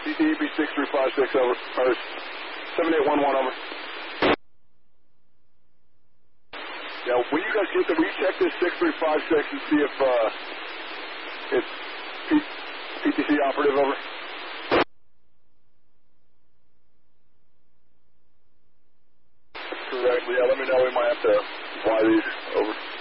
DTEB 6356 over, or 7811 over. Yeah, when you guys get there, will you check this 6356 and see if it's PTC operative over? Correct. Yeah, let me know. We might have to fly these over.